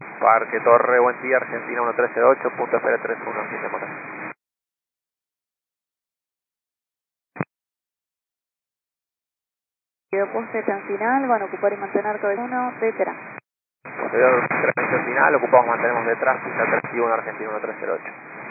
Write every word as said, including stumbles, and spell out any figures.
Parque Torre, buen día, Argentina uno tres cero ocho, punto F R tres uno, siete motor. Poste en final, van a ocupar y mantener todo el uno, detrás. Posterior incremento final, ocupamos, mantenemos detrás, pista tres uno, Argentina uno tres cero ocho.